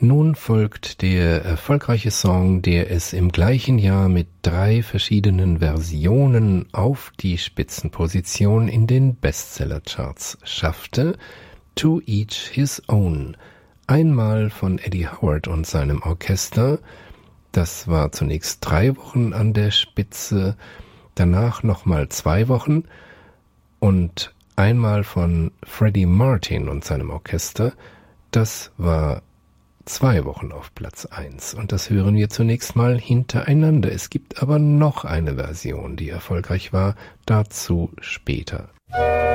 Nun folgt der erfolgreiche Song, der es im gleichen Jahr mit 3 verschiedenen Versionen auf die Spitzenposition in den Bestsellercharts schaffte, To Each His Own. Einmal von Eddie Howard und seinem Orchester. Das war zunächst 3 Wochen an der Spitze, danach nochmal 2 Wochen und einmal von Freddie Martin und seinem Orchester. Das war 2 Wochen auf Platz 1 und das hören wir zunächst mal hintereinander. Es gibt aber noch eine Version, die erfolgreich war, dazu später.